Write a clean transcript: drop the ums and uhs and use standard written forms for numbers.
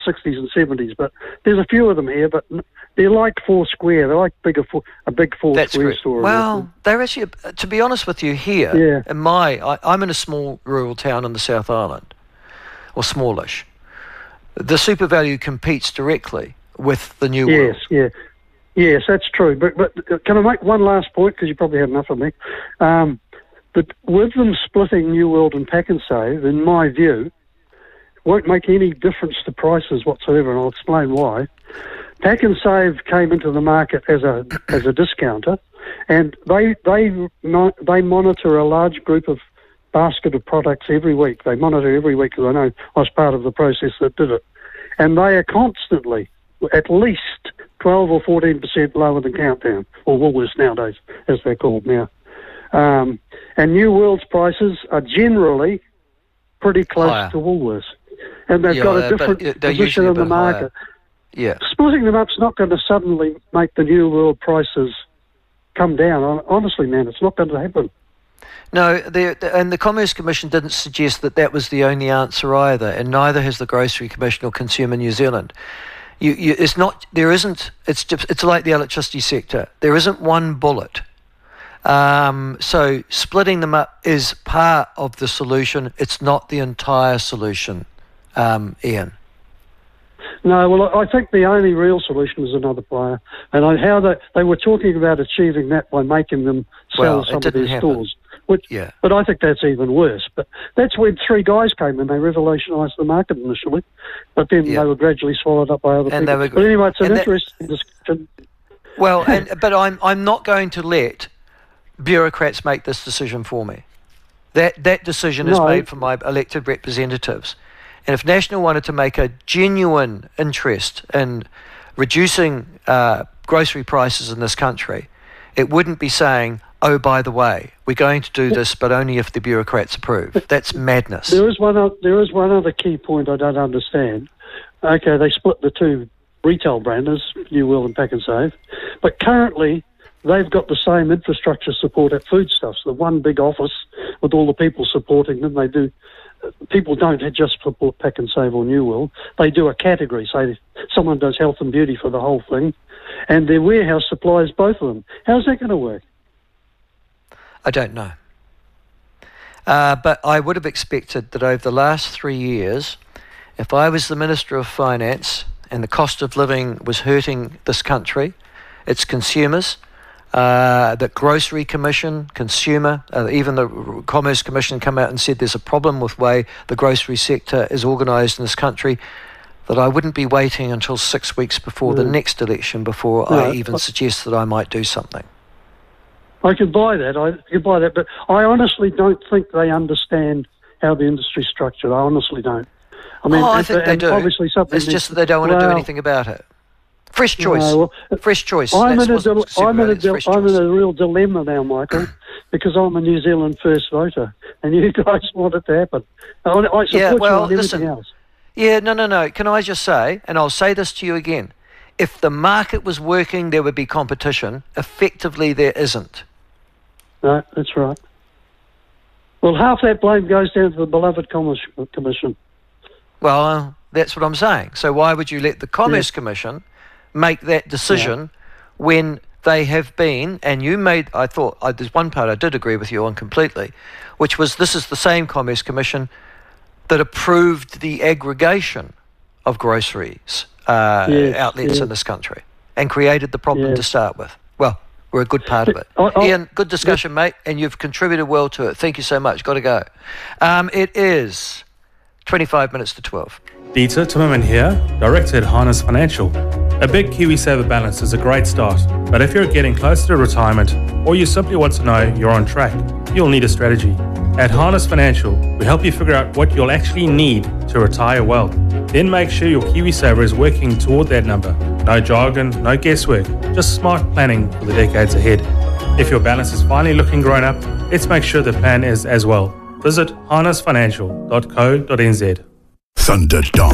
60s and 70s, but there's a few of them here, but they're like Four Square. They're like a big Four Square store. Well, they're actually, to be honest with you, here, I'm in a small rural town in the South Island, or smallish. The Super Value competes directly with the New World. Yes, that's true. But can I make one last point, because you probably had enough of me? But with them splitting New World and Pack and Save, in my view, won't make any difference to prices whatsoever, and I'll explain why. Pack and Save came into the market as a discounter, and they monitor a large group of basket of products every week. They monitor every week, because I know I was part of the process that did it, and they are constantly at least 12 or 14% lower than Countdown, or Woolworths nowadays, as they're called now. And New World's prices are generally pretty close to Woolworths. And they've got a different position in the market. Yeah. Splitting them up's not going to suddenly make the New World prices come down. Honestly, man, it's not going to happen. No, and the Commerce Commission didn't suggest that was the only answer either, and neither has the Grocery Commission or Consumer New Zealand. It's like the electricity sector. There isn't one bullet. So splitting them up is part of the solution. It's not the entire solution, Ian. No, well, I think the only real solution is another player. And how they were talking about achieving that by making them sell some of their stores. But I think that's even worse. But that's when three guys came in. They revolutionised the market initially, but then they were gradually swallowed up by other people. But anyway, it's an interesting discussion. Well, but I'm not going to let bureaucrats make this decision for me. That decision is made for my elected representatives. And if National wanted to make a genuine interest in reducing grocery prices in this country, it wouldn't be saying, oh, by the way, we're going to do this, but only if the bureaucrats approve. That's madness. There is one other key point I don't understand. Okay, they split the two retail branders, New World and Pack and Save, but currently they've got the same infrastructure support at Foodstuffs, the one big office with all the people supporting them. They do. People don't just support Pack and Save or New World. They do a category. Say someone does health and beauty for the whole thing, and their warehouse supplies both of them. How's that going to work? I don't know. But I would have expected that over the last 3 years, if I was the Minister of Finance and the cost of living was hurting this country, its consumers, the Grocery Commission, Consumer, even the Commerce Commission come out and said there's a problem with the way the grocery sector is organised in this country, that I wouldn't be waiting until 6 weeks before the next election before I even suggest that I might do something. I could buy that, but I honestly don't think they understand how the industry's structured. I honestly don't. I mean, I think they do. Obviously it's just that they don't want to do anything about it. Fresh choice. Fresh choice. I'm in a real dilemma now, Michael, because I'm a New Zealand First voter, and you guys want it to happen. I support you on everything else. Yeah, no. Can I just say, and I'll say this to you again, if the market was working, there would be competition. Effectively, there isn't. No, that's right. Well, half that blame goes down to the beloved Commerce Commission. Well, that's what I'm saying. So why would you let the Commerce Commission make that decision when they have been, and you made, I thought, there's one part I did agree with you on completely, which was this is the same Commerce Commission that approved the aggregation of groceries outlets in this country and created the problem to start with. Well, we're a good part of it. Ian, good discussion, mate, and you've contributed well to it. Thank you so much. Got to go. It is 25 minutes to 12. Dieter Timmerman here, Director at Harness Financial. A big KiwiSaver balance is a great start, but if you're getting closer to retirement or you simply want to know you're on track, you'll need a strategy. At Harness Financial, we help you figure out what you'll actually need to retire well. Then make sure your KiwiSaver is working toward that number. No jargon, no guesswork, just smart planning for the decades ahead. If your balance is finally looking grown up, let's make sure the plan is as well. Visit harnessfinancial.co.nz. Thunderdome.